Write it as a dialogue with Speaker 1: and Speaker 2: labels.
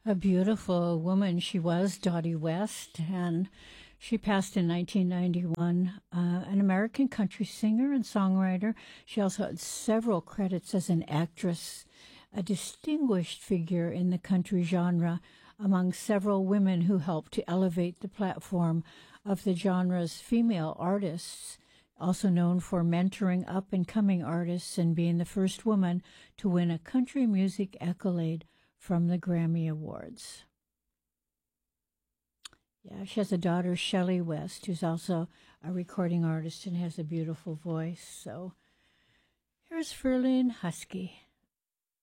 Speaker 1: A beautiful woman she was, Dottie West, and she passed in 1991. An American country singer and songwriter. She also had several credits as an actress, a distinguished figure in the country genre among several women who helped to elevate the platform of the genre's female artists, also known for mentoring up and coming artists and being the first woman to win a country music accolade from the Grammy Awards. Yeah, she has a daughter, Shelley West, who's also a recording artist and has a beautiful voice. So here's Ferlin Husky.